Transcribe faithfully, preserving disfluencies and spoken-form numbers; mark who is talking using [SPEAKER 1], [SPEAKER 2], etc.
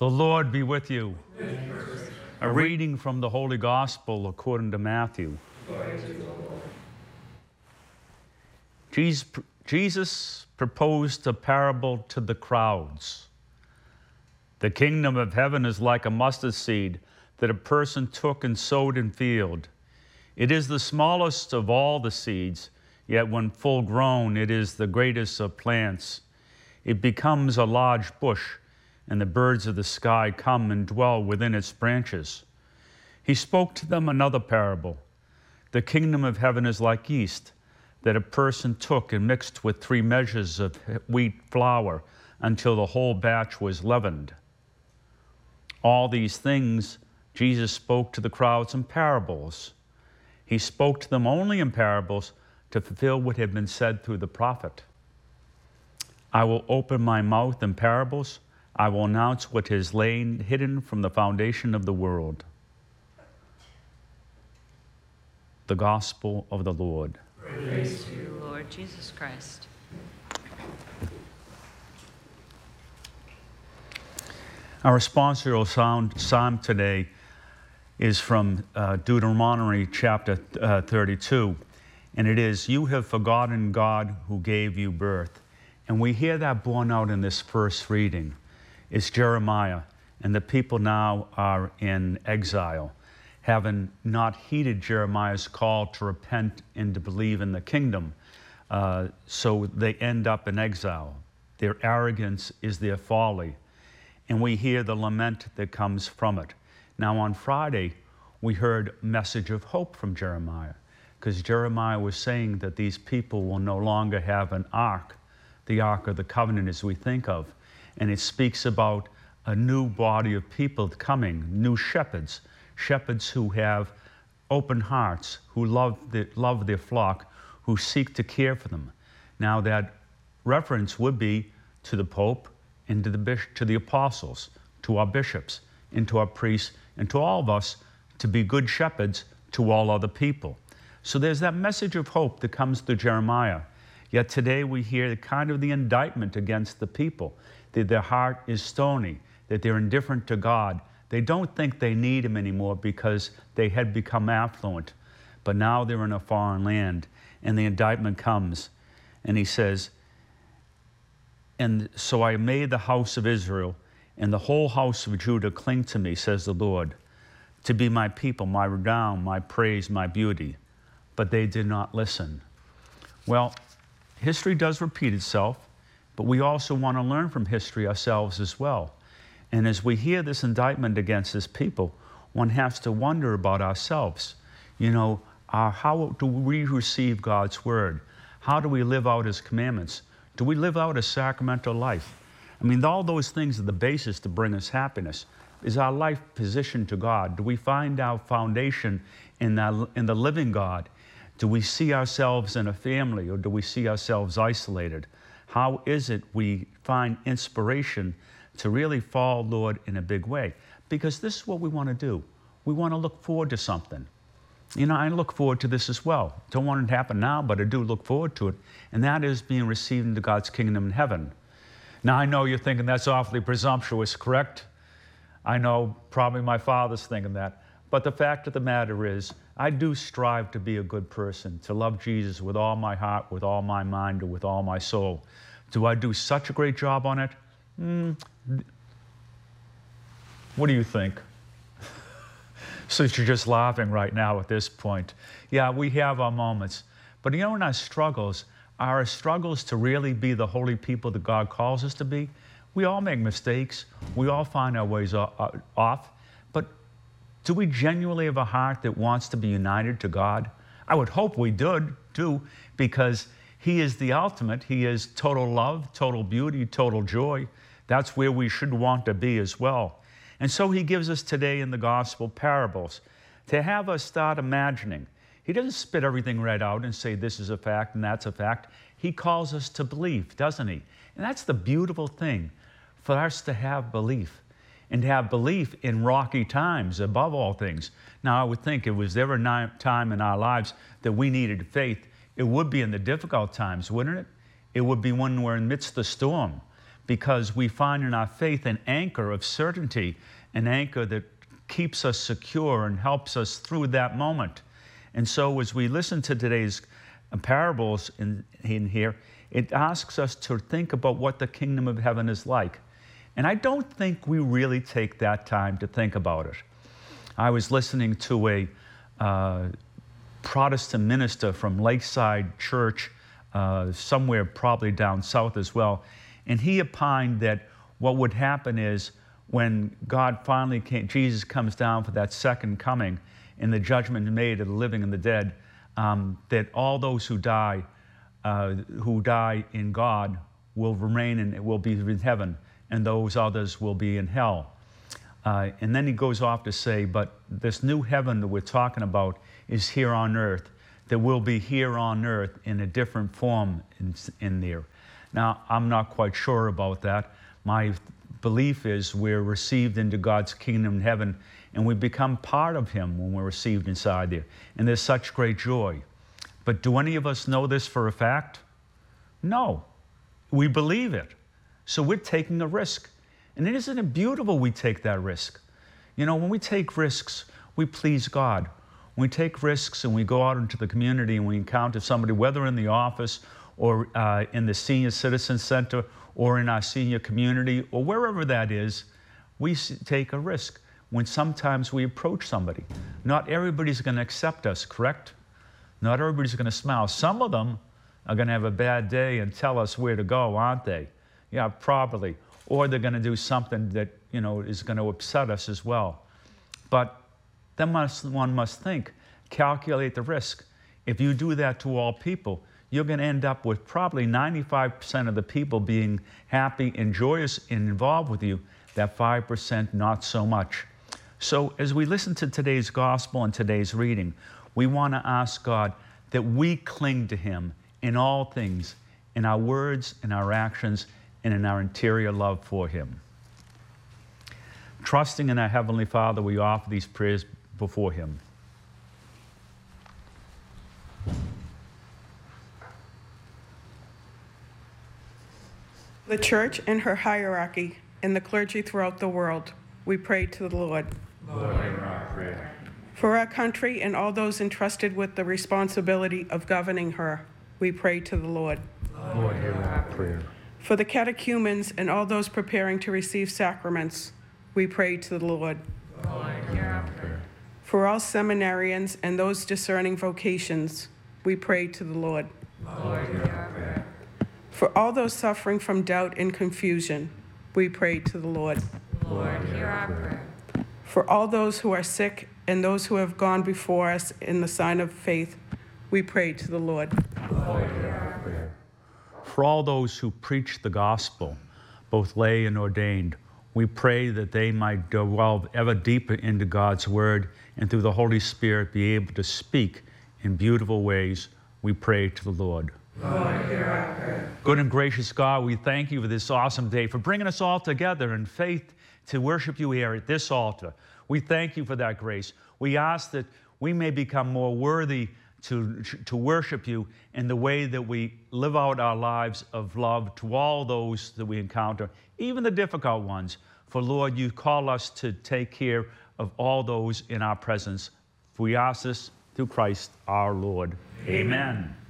[SPEAKER 1] The Lord be with you. A reading from the Holy Gospel according to Matthew. Jesus, Jesus proposed a parable to the crowds. The kingdom of heaven is like a mustard seed that a person took and sowed in field. It is the smallest of all the seeds, yet when full grown, it is the greatest of plants. It becomes a large bush, and the birds of the sky come and dwell within its branches. He spoke to them another parable. The kingdom of heaven is like yeast that a person took and mixed with three measures of wheat flour until the whole batch was leavened. All these things Jesus spoke to the crowds in parables. He spoke to them only in parables to fulfill what had been said through the prophet. I will open my mouth in parables. I will announce what has lain hidden from the foundation of the world. The Gospel of the Lord.
[SPEAKER 2] Praise to you, Lord Jesus Christ.
[SPEAKER 1] Our responsorial psalm today is from uh, Deuteronomy chapter uh, thirty-two, and it is, "You have forgotten God who gave you birth." And we hear that borne out in this first reading. It's Jeremiah, and the people now are in exile, having not heeded Jeremiah's call to repent and to believe in the kingdom. Uh, so they end up in exile. Their arrogance is their folly. And we hear the lament that comes from it. Now on Friday, we heard a message of hope from Jeremiah, because Jeremiah was saying that these people will no longer have an ark, the Ark of the Covenant as we think of. And it speaks about a new body of people coming, new shepherds, shepherds who have open hearts, who love, the, love their flock, who seek to care for them. Now that reference would be to the Pope and to the, to the apostles, to our bishops, and to our priests, and to all of us to be good shepherds to all other people. So there's that message of hope that comes through Jeremiah. Yet today we hear kind of the indictment against the people, that their heart is stony, that they're indifferent to God. They don't think they need Him anymore because they had become affluent. But now they're in a foreign land, and the indictment comes, and He says, "And so I made the house of Israel and the whole house of Judah cling to me, says the Lord, to be my people, my renown, my praise, my beauty. But they did not listen." Well, history does repeat itself, but we also want to learn from history ourselves as well. And as we hear this indictment against His people, one has to wonder about ourselves. You know, uh, how do we receive God's word? How do we live out His commandments? Do we live out a sacramental life? I mean, all those things are the basis to bring us happiness. Is our life positioned to God? Do we find our foundation in, that, in the living God? Do we see ourselves in a family, or do we see ourselves isolated? How is it we find inspiration to really follow Lord in a big way? Because this is what we want to do. We want to look forward to something. You know, I look forward to this as well. Don't want it to happen now, but I do look forward to it. And that is being received into God's kingdom in heaven. Now, I know you're thinking that's awfully presumptuous, correct? I know probably my father's thinking that. But the fact of the matter is, I do strive to be a good person, to love Jesus with all my heart, with all my mind, and with all my soul. Do I do such a great job on it? Mm, what do you think? Since you're just laughing right now at this point. Yeah, we have our moments. But you know, in our struggles, our struggles to really be the holy people that God calls us to be, we all make mistakes. We all find our ways off. But do we genuinely have a heart that wants to be united to God? I would hope we did, do, because He is the ultimate. He is total love, total beauty, total joy. That's where we should want to be as well. And so He gives us today in the gospel parables to have us start imagining. He doesn't spit everything right out and say this is a fact and that's a fact. He calls us to believe, doesn't He? And that's the beautiful thing, for us to have belief, and to have belief in rocky times above all things. Now, I would think if was there a time in our lives that we needed faith, it would be in the difficult times, wouldn't it? It would be when we're in the midst of the storm. because we find in our faith an anchor of certainty, an anchor that keeps us secure and helps us through that moment. And so as we listen to today's parables in, in here, it asks us to think about what the kingdom of heaven is like. And I don't think we really take that time to think about it. I was listening to a uh, Protestant minister from Lakeside Church, uh, somewhere probably down south as well, and he opined that what would happen is when God finally came, Jesus comes down for that second coming, and the judgment made of the living and the dead, um, that all those who die, uh, who die in God, will remain and will be in heaven, and those others will be in hell. Uh, and then he goes off to say, but this new heaven that we're talking about is here on earth, that will be here on earth in a different form in, in there. Now, I'm not quite sure about that. My belief is we're received into God's kingdom in heaven, and we become part of him when we're received inside there. And there's such great joy. But do any of us know this for a fact? No. We believe it. So we're taking a risk. And isn't it beautiful we take that risk? You know, when we take risks, we please God. When we take risks and we go out into the community and we encounter somebody, whether in the office or uh, in the senior citizen center or in our senior community or wherever that is, we take a risk when sometimes we approach somebody. Not everybody's going to accept us, correct? Not everybody's going to smile. Some of them are going to have a bad day and tell us where to go, aren't they? Yeah, probably. Or they're going to do something that, you know, is going to upset us as well. But then must, one must think, calculate the risk. If you do that to all people, you're going to end up with probably ninety-five percent of the people being happy and joyous and involved with you, that five percent not so much. So as we listen to today's gospel and today's reading, we want to ask God that we cling to him in all things, in our words, in our actions, and in our interior love for him. Trusting in our Heavenly Father, we offer these prayers before him.
[SPEAKER 3] The church and her hierarchy and the clergy throughout the world, we pray to the Lord.
[SPEAKER 1] Lord, hear our prayer.
[SPEAKER 3] For our country and all those entrusted with the responsibility of governing her, we pray to the Lord.
[SPEAKER 1] Lord, hear our prayer.
[SPEAKER 3] For the catechumens and all those preparing to receive sacraments, we pray to the Lord.
[SPEAKER 2] Lord, hear our prayer.
[SPEAKER 3] For all seminarians and those discerning vocations, we pray to the Lord.
[SPEAKER 2] Lord, hear our prayer.
[SPEAKER 3] For all those suffering from doubt and confusion, we pray to the Lord.
[SPEAKER 2] Lord, hear our prayer.
[SPEAKER 3] For all those who are sick and those who have gone before us in the sign of faith, we pray to the Lord.
[SPEAKER 2] Lord, hear our prayer.
[SPEAKER 1] For all those who preach the gospel, both lay and ordained, we pray that they might delve ever deeper into God's word and through the Holy Spirit be able to speak in beautiful ways. We pray to the Lord.
[SPEAKER 3] Lord, hear our prayer.
[SPEAKER 1] Good and gracious God, we thank you for this awesome day, for bringing us all together in faith to worship you here at this altar. We thank you for that grace. We ask that we may become more worthy to, to worship you in the way that we live out our lives of love to all those that we encounter, even the difficult ones. For Lord, you call us to take care of all those in our presence. We ask this through Christ our Lord. Amen. Amen.